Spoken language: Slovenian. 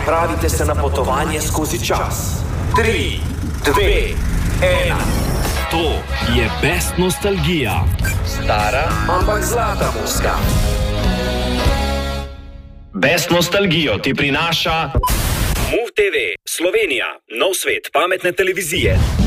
Pripravite se na potovanje skozi čas. 3, 2, 1. To je Best nostalgija. Stara, ampak zlata muska. Best nostalgijo ti prinaša MOVE TV Slovenija, nov svet pametne televizije.